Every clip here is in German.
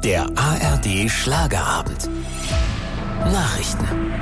Der ARD Schlagerabend. Nachrichten.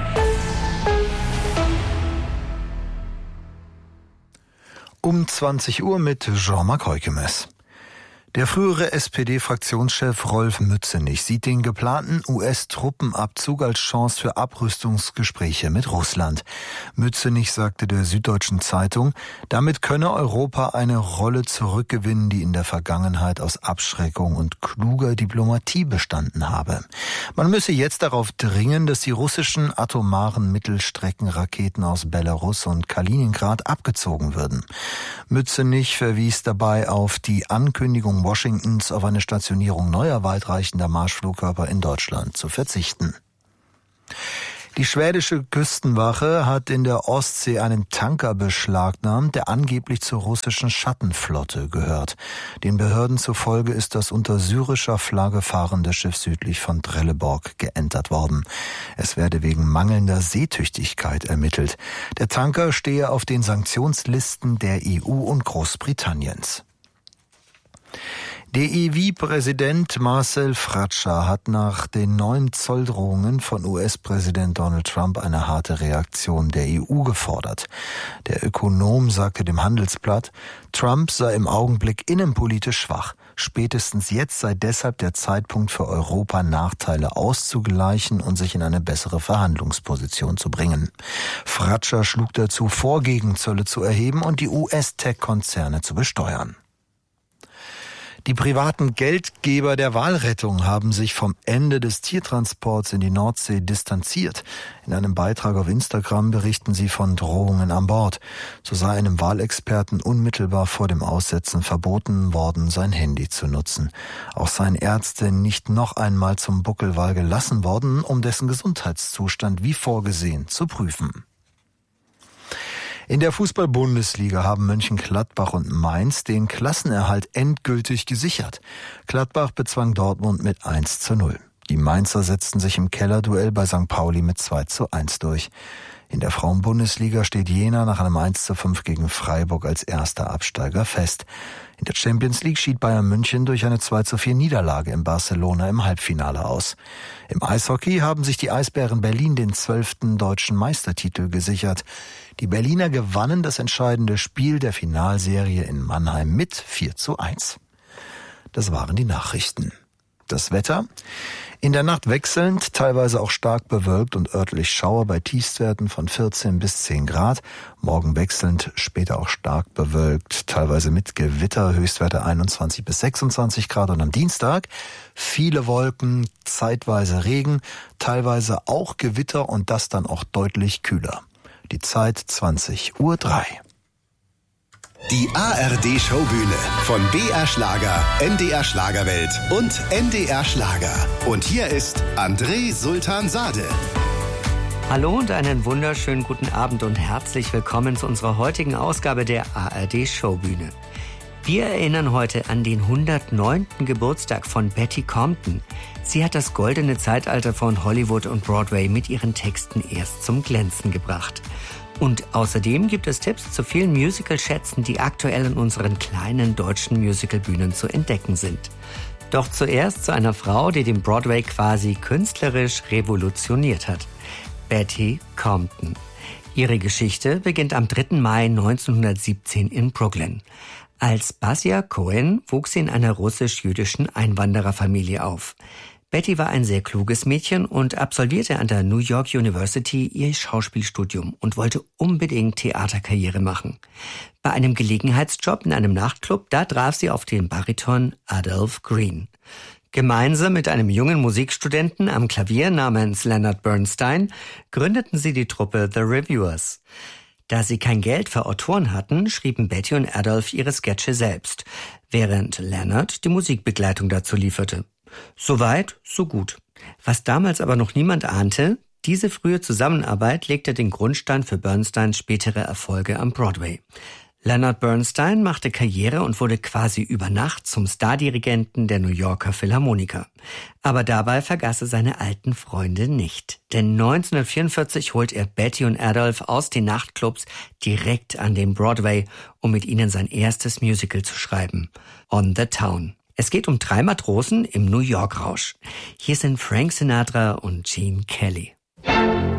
Um 20 Uhr mit Jean-Marc Heukemes. Der frühere SPD-Fraktionschef Rolf Mützenich sieht den geplanten US-Truppenabzug als Chance für Abrüstungsgespräche mit Russland. Mützenich sagte der Süddeutschen Zeitung, damit könne Europa eine Rolle zurückgewinnen, die in der Vergangenheit aus Abschreckung und kluger Diplomatie bestanden habe. Man müsse jetzt darauf dringen, dass die russischen atomaren Mittelstreckenraketen aus Belarus und Kaliningrad abgezogen würden. Mützenich verwies dabei auf die Ankündigung Washingtons, auf eine Stationierung neuer weitreichender Marschflugkörper in Deutschland zu verzichten. Die schwedische Küstenwache hat in der Ostsee einen Tanker beschlagnahmt, der angeblich zur russischen Schattenflotte gehört. Den Behörden zufolge ist das unter syrischer Flagge fahrende Schiff südlich von Trelleborg geentert worden. Es werde wegen mangelnder Seetüchtigkeit ermittelt. Der Tanker stehe auf den Sanktionslisten der EU und Großbritanniens. DEW-Präsident Marcel Fratscher hat nach den neuen Zolldrohungen von US-Präsident Donald Trump eine harte Reaktion der EU gefordert. Der Ökonom sagte dem Handelsblatt, Trump sei im Augenblick innenpolitisch schwach. Spätestens jetzt sei deshalb der Zeitpunkt für Europa, Nachteile auszugleichen und sich in eine bessere Verhandlungsposition zu bringen. Fratscher schlug dazu vor, Gegenzölle zu erheben und die US-Tech-Konzerne zu besteuern. Die privaten Geldgeber der Walrettung haben sich vom Ende des Tiertransports in die Nordsee distanziert. In einem Beitrag auf Instagram berichten sie von Drohungen an Bord. So sei einem Walexperten unmittelbar vor dem Aussetzen verboten worden, sein Handy zu nutzen. Auch seien Ärzte nicht noch einmal zum Buckelwal gelassen worden, um dessen Gesundheitszustand wie vorgesehen zu prüfen. In der Fußball-Bundesliga haben Mönchengladbach und Mainz den Klassenerhalt endgültig gesichert. Gladbach bezwang Dortmund mit 1:0. Die Mainzer setzten sich im Kellerduell bei St. Pauli mit 2:1 durch. In der Frauen-Bundesliga steht Jena nach einem 1:5 gegen Freiburg als erster Absteiger fest. In der Champions League schied Bayern München durch eine 2:4 Niederlage in Barcelona im Halbfinale aus. Im Eishockey haben sich die Eisbären Berlin den 12. deutschen Meistertitel gesichert. Die Berliner gewannen das entscheidende Spiel der Finalserie in Mannheim mit 4:1. Das waren die Nachrichten. Das Wetter? In der Nacht wechselnd, teilweise auch stark bewölkt und örtlich Schauer bei Tiefstwerten von 14 bis 10 Grad. Morgen wechselnd, später auch stark bewölkt, teilweise mit Gewitter, Höchstwerte 21 bis 26 Grad. Und am Dienstag viele Wolken, zeitweise Regen, teilweise auch Gewitter und das dann auch deutlich kühler. Die Zeit 20:03 Uhr. Die ARD-Showbühne von BR Schlager, NDR Schlagerwelt und NDR Schlager. Und hier ist André Sultan Sade. Hallo und einen wunderschönen guten Abend und herzlich willkommen zu unserer heutigen Ausgabe der ARD-Showbühne. Wir erinnern heute an den 109. Geburtstag von Betty Comden. Sie hat das goldene Zeitalter von Hollywood und Broadway mit ihren Texten erst zum Glänzen gebracht. Und außerdem gibt es Tipps zu vielen Musical-Schätzen, die aktuell in unseren kleinen deutschen Musicalbühnen zu entdecken sind. Doch zuerst zu einer Frau, die den Broadway quasi künstlerisch revolutioniert hat. Betty Comden. Ihre Geschichte beginnt am 3. Mai 1917 in Brooklyn. Als Basia Cohen wuchs sie in einer russisch-jüdischen Einwandererfamilie auf. Betty war ein sehr kluges Mädchen und absolvierte an der New York University ihr Schauspielstudium und wollte unbedingt Theaterkarriere machen. Bei einem Gelegenheitsjob in einem Nachtclub, da traf sie auf den Bariton Adolph Green. Gemeinsam mit einem jungen Musikstudenten am Klavier namens Leonard Bernstein gründeten sie die Truppe The Reviewers. Da sie kein Geld für Autoren hatten, schrieben Betty und Adolph ihre Sketche selbst, während Leonard die Musikbegleitung dazu lieferte. Soweit, so gut. Was damals aber noch niemand ahnte, diese frühe Zusammenarbeit legte den Grundstein für Bernsteins spätere Erfolge am Broadway. Leonard Bernstein machte Karriere und wurde quasi über Nacht zum Stardirigenten der New Yorker Philharmoniker. Aber dabei vergaß er seine alten Freunde nicht. Denn 1944 holt er Betty und Adolph aus den Nachtclubs direkt an den Broadway, um mit ihnen sein erstes Musical zu schreiben, On the Town. Es geht um 3 Matrosen im New York-Rausch. Hier sind Frank Sinatra und Gene Kelly.